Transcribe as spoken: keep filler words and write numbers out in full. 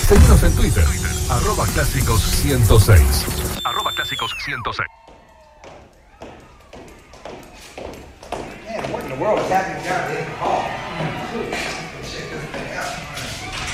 Seguinos en Twitter, arroba clásicos ciento seis. Arroba clásicos ciento seis. Man, what in the world is happening down there?